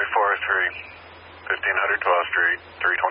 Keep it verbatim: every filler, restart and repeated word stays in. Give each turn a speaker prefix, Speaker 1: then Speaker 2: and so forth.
Speaker 1: Miami four three, fifteen hundred twelfth Street, three